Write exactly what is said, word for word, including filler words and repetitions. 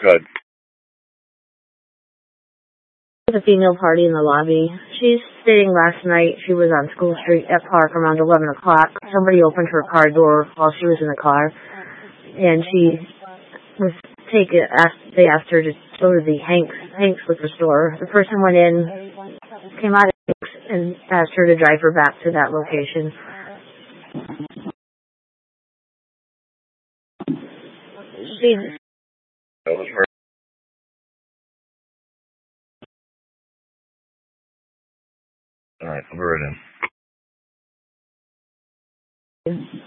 Good. There's a female party in the lobby. She's stating last night she was on School Street at Park around eleven o'clock. Somebody opened her car door while she was in the car, and she was taken. Asked, they asked her to go to the Hanks Hanks liquor store. The person went in, came out of Hanks, and asked her to drive her back to that location. She. That was her. All right, I'll be right in.